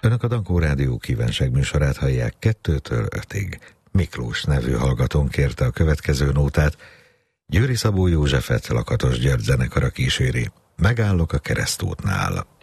Önök a Dankó Rádió kívánság műsorát hallják 2-től 5-ig. Miklós nevű hallgatón kérte a következő nótát. Győri Szabó Józsefet Lakatos György zenekara kíséri. Megállok a keresztútnál.